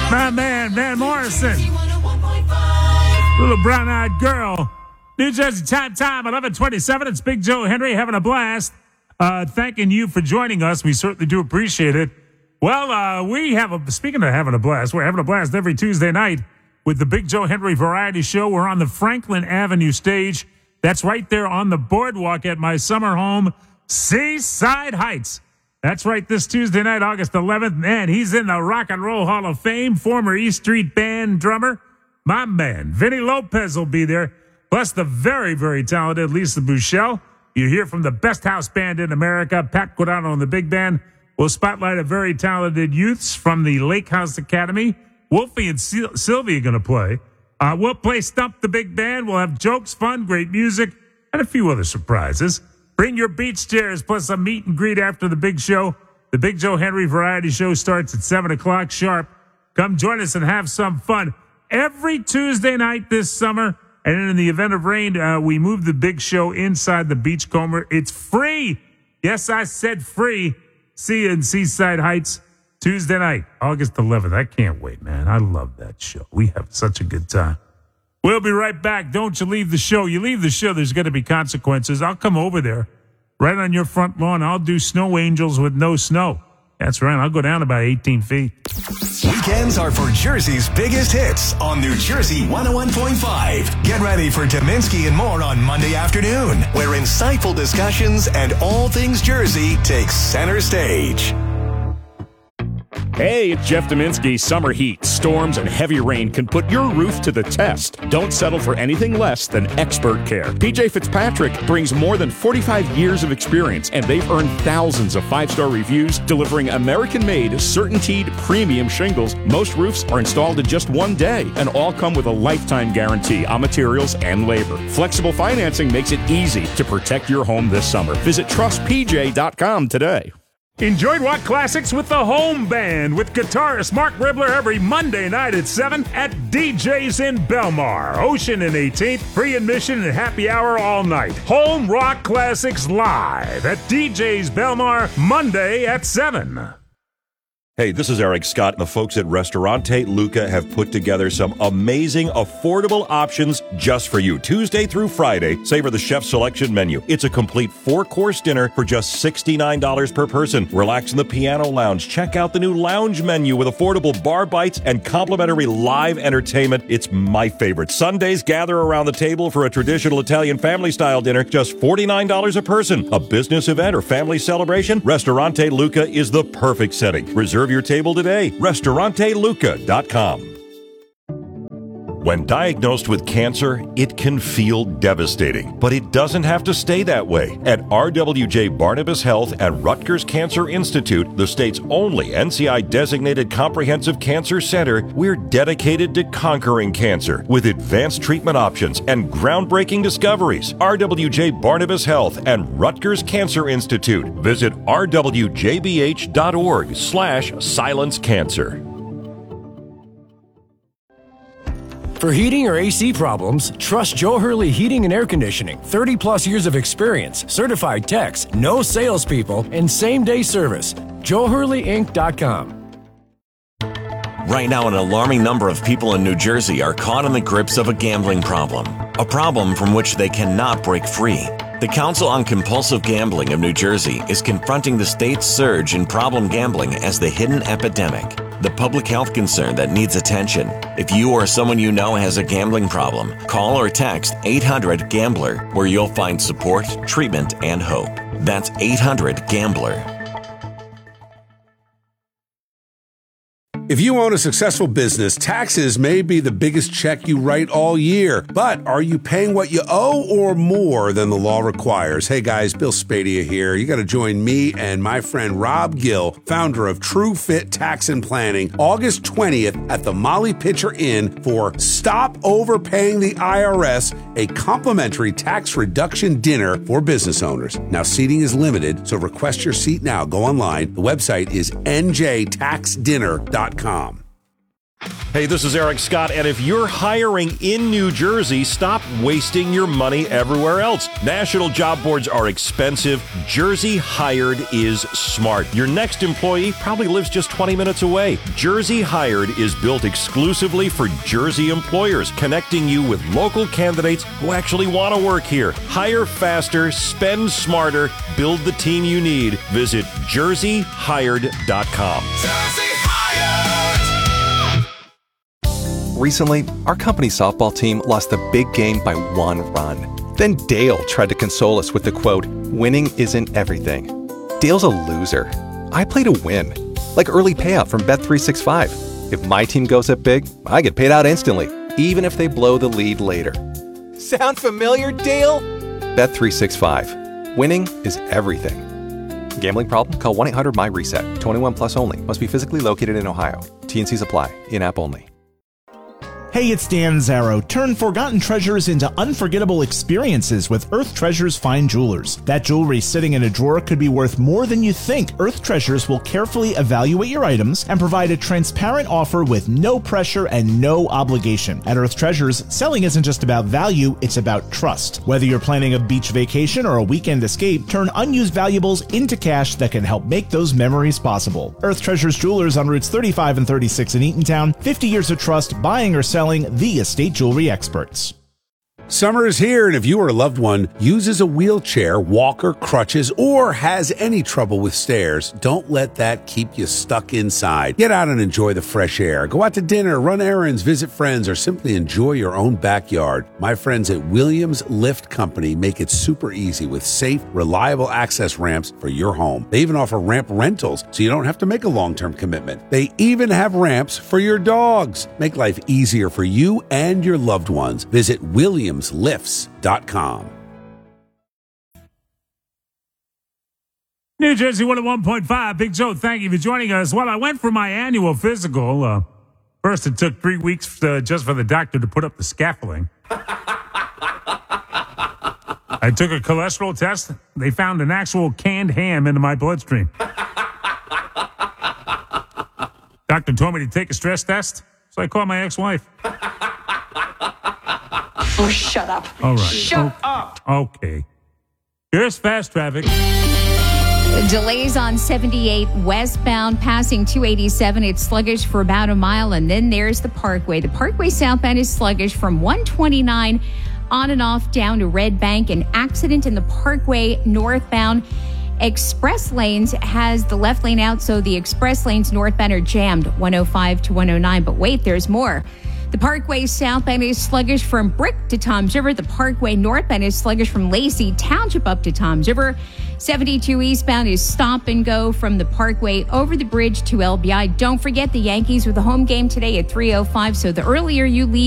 My man, Van Morrison. Little brown-eyed girl. New Jersey time, 11:27. It's Big Joe Henry having a blast. Thanking you for joining us. We certainly do appreciate it. Well, speaking of having a blast, we're having a blast every Tuesday night with the Big Joe Henry Variety Show. We're on the Franklin Avenue stage. That's right there on the boardwalk at my summer home, Seaside Heights. That's right, this Tuesday night, August 11th. Man, he's in the Rock and Roll Hall of Fame, former E Street Band drummer. My man, Vinny Lopez will be there, plus the very, very talented Lisa Bouchel. You hear from the best house band in America, Pat Guadano and the big band. We'll spotlight a very talented youths from the Lake House Academy. Wolfie and Sylvie are going to play. We'll play Stump the Big Band. We'll have jokes, fun, great music, and a few other surprises. Bring your beach chairs, plus a meet and greet after the big show. The Big Joe Henry Variety Show starts at 7 o'clock sharp. Come join us and have some fun. Every Tuesday night this summer, and in the event of rain, we move the big show inside the Beachcomber. It's free. Yes, I said free. See you in Seaside Heights Tuesday night, August 11th. I can't wait, man. I love that show. We have such a good time. We'll be right back. Don't you leave the show. You leave the show, there's going to be consequences. I'll come over there right on your front lawn. I'll do snow angels with no snow. That's right. I'll go down about 18 feet. Weekends are for Jersey's biggest hits on New Jersey 101.5. Get ready for Dominski and more on Monday afternoon, where insightful discussions and all things Jersey take center stage. Hey, it's Jeff Dominski. Summer heat, storms, and heavy rain can put your roof to the test. Don't settle for anything less than expert care. PJ Fitzpatrick brings more than 45 years of experience, and they've earned thousands of five-star reviews, delivering American-made, CertainTeed premium shingles. Most roofs are installed in just one day, and all come with a lifetime guarantee on materials and labor. Flexible financing makes it easy to protect your home this summer. Visit trustpj.com today. Enjoy rock classics with the Home Band with guitarist Mark Ribler every Monday night at 7 at DJ's in Belmar. Ocean and 18th, free admission and happy hour all night. Home Rock Classics live at DJ's Belmar Monday at 7. Hey, this is Eric Scott, and the folks at Restaurante Luca have put together some amazing, affordable options just for you. Tuesday through Friday, savor the chef's selection menu. It's a complete 4-course dinner for just $69 per person. Relax in the piano lounge. Check out the new lounge menu with affordable bar bites and complimentary live entertainment. It's my favorite. Sundays, gather around the table for a traditional Italian family-style dinner, just $49 a person. A business event or family celebration? Restaurante Luca is the perfect setting. Reserve your table today. RestauranteLuca.com. When diagnosed with cancer, it can feel devastating, but it doesn't have to stay that way. At RWJ Barnabas Health and Rutgers Cancer Institute, the state's only NCI-designated comprehensive cancer center, we're dedicated to conquering cancer with advanced treatment options and groundbreaking discoveries. RWJ Barnabas Health and Rutgers Cancer Institute. Visit rwjbh.org/silencecancer. For heating or AC problems, trust Joe Hurley Heating and Air Conditioning. 30 plus years of experience, certified techs, no salespeople, and same-day service. JoeHurleyInc.com. Right now, an alarming number of people in New Jersey are caught in the grips of a gambling problem, a problem from which they cannot break free. The Council on Compulsive Gambling of New Jersey is confronting the state's surge in problem gambling as the hidden epidemic, the public health concern that needs attention. If you or someone you know has a gambling problem, call or text 800-GAMBLER, where you'll find support, treatment, and hope. That's 800-GAMBLER. If you own a successful business, taxes may be the biggest check you write all year. But are you paying what you owe or more than the law requires? Hey guys, Bill Spadia here. You got to join me and my friend Rob Gill, founder of True Fit Tax and Planning, August 20th at the Molly Pitcher Inn for Stop Overpaying the IRS, a complimentary tax reduction dinner for business owners. Now, seating is limited, so request your seat now. Go online. The website is njtaxdinner.com. Hey, this is Eric Scott, and if you're hiring in New Jersey, stop wasting your money everywhere else. National job boards are expensive. Jersey Hired is smart. Your next employee probably lives just 20 minutes away. Jersey Hired is built exclusively for Jersey employers, connecting you with local candidates who actually want to work here. Hire faster, spend smarter, build the team you need. Visit jerseyhired.com. Recently, our company softball team lost the big game by 1 run. Then Dale tried to console us with the quote, "Winning isn't everything." Dale's a loser. I play to win, like early payout from Bet365. If my team goes up big, I get paid out instantly, even if they blow the lead later. Sound familiar, Dale? Bet365. Winning is everything. Gambling problem? Call 1-800-MY-RESET. 21 plus only. Must be physically located in Ohio. T&Cs apply. In-app only. Hey, it's Dan Zarrow. Turn forgotten treasures into unforgettable experiences with Earth Treasures Fine Jewelers. That jewelry sitting in a drawer could be worth more than you think. Earth Treasures will carefully evaluate your items and provide a transparent offer with no pressure and no obligation. At Earth Treasures, selling isn't just about value, it's about trust. Whether you're planning a beach vacation or a weekend escape, turn unused valuables into cash that can help make those memories possible. Earth Treasures Jewelers on routes 35 and 36 in Eatontown. 50 years of trust, buying or selling the estate jewelry experts. Summer is here, and if you or a loved one uses a wheelchair, walker, crutches, or has any trouble with stairs, don't let that keep you stuck inside. Get out and enjoy the fresh air. Go out to dinner, run errands, visit friends, or simply enjoy your own backyard. My friends at Williams Lift Company make it super easy with safe, reliable access ramps for your home. They even offer ramp rentals, so you don't have to make a long-term commitment. They even have ramps for your dogs. Make life easier for you and your loved ones. Visit WilliamsLifts.com. New Jersey 101.5. Big Joe, thank you for joining us. Well, I went for my annual physical. First, it took 3 weeks just for the doctor to put up the scaffolding. I took a cholesterol test. They found an actual canned ham into my bloodstream. Doctor told me to take a stress test, so I called my ex-wife. Oh, shut up. All right. Shut up. Okay. Here's fast traffic. Delays on 78 westbound passing 287. It's sluggish for about a mile. And then there's the Parkway. The Parkway southbound is sluggish from 129 on and off down to Red Bank. An accident in the Parkway northbound express lanes has the left lane out. So the express lanes northbound are jammed 105 to 109. But wait, there's more. The Parkway southbound is sluggish from Brick to Toms River. The Parkway northbound is sluggish from Lacey Township up to Toms River. 72 eastbound is stop and go from the Parkway over the bridge to LBI. Don't forget the Yankees with a home game today at 3:05. So the earlier you leave,